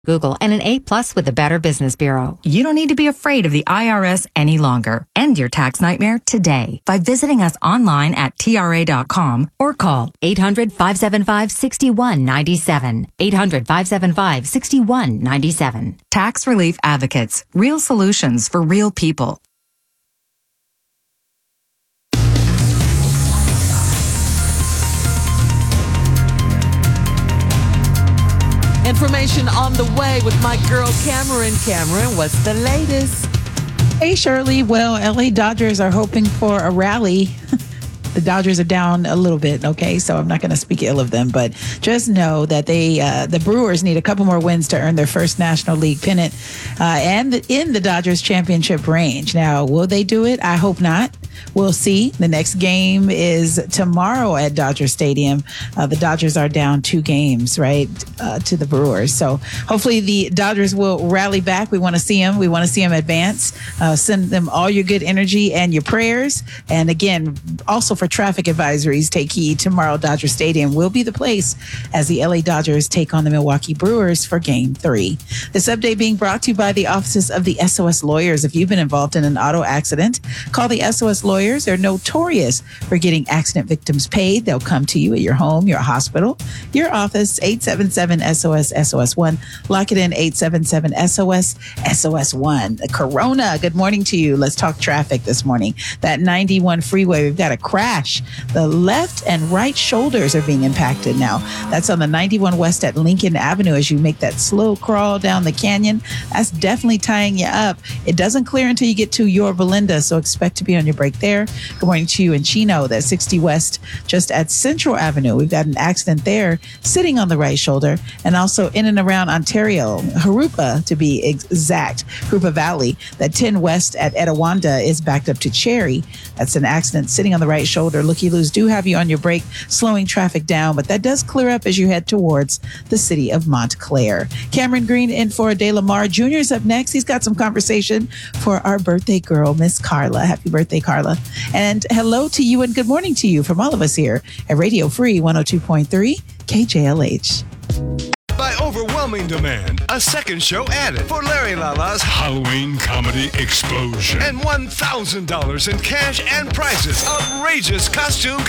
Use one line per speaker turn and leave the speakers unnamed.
Google, and an A+ with the Better Business Bureau. You don't need to be afraid of the IRS any longer. End your tax nightmare today by visiting us online at TRA.com or call 800-575-6197. 800-575-6197. Tax Relief Advocates. Real solutions for real people.
Information on the way with my girl Cameron. Cameron, what's the latest?
Hey, Shirley. Well, LA Dodgers are hoping for a rally. The Dodgers are down a little bit, okay? So I'm not going to speak ill of them, but just know that the Brewers need a couple more wins to earn their first National League pennant and in the Dodgers championship range. Now, will they do it? I hope not. We'll see. The next game is tomorrow at Dodger Stadium. The Dodgers are down 2 games, right, to the Brewers. So hopefully the Dodgers will rally back. We want to see them. We want to see them advance. Send them all your good energy and your prayers. And again, also for traffic advisories, take heed. Tomorrow, Dodger Stadium will be the place as the LA Dodgers take on the Milwaukee Brewers for Game 3. This update being brought to you by the offices of the SOS Lawyers. If you've been involved in an auto accident, call the SOS Lawyers. They're notorious for getting accident victims paid. They'll come to you at your home, your hospital, your office, 877-SOS-SOS1. Lock it in, 877-SOS-SOS1. Corona, good morning to you. Let's talk traffic this morning. That 91 freeway, we've got a crash. The left and right shoulders are being impacted now. That's on the 91 West at Lincoln Avenue as you make that slow crawl down the canyon. That's definitely tying you up. It doesn't clear until you get to your Belinda, so expect to be on your break there. Good morning to you in Chino, that 60 West, just at Central Avenue. We've got an accident there sitting on the right shoulder, and also in and around Ontario, Harupa to be exact, Harupa Valley. That 10 West at Etowanda is backed up to Cherry. That's an accident sitting on the right shoulder. Looky-loos do have you on your break, slowing traffic down, but that does clear up as you head towards the city of Montclair. Cameron Green in for De Lamar Jr. is up next. He's got some conversation for our birthday girl, Miss Carla. Happy birthday, Carla. And hello to you and good morning to you from all of us here at Radio Free 102.3 KJLH.
By overwhelming demand, a second show added for Larry Lala's
Halloween Comedy Explosion.
and $1,000 in cash and prizes. Outrageous costume